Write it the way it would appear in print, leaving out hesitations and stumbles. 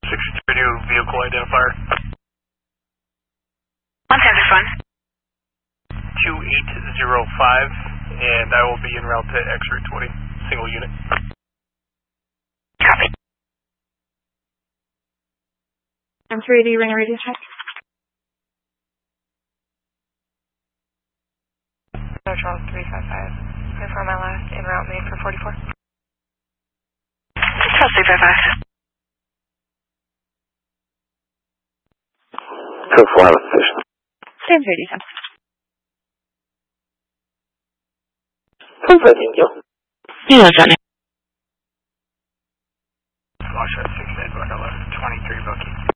632 vehicle identifier. 171. 2805, and I will be en route to X-Ray 20, single unit. Copy. M380 ring radio check. No, Charles 355. Confirm my last en route made for 44. Charles 355. Fly position. Same 37. Confirming you. Yeah, Johnny. Foxtrot 6 Edward 1123 booking.